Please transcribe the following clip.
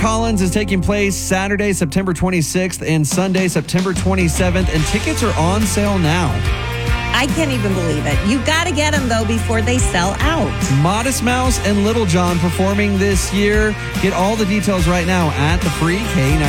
Collins is taking place Saturday, September 26th and Sunday, September 27th, and tickets are on sale now. I can't even believe it. You got to get them, though, before they sell out. Modest Mouse and Little John performing this year. Get all the details right now at the free K92.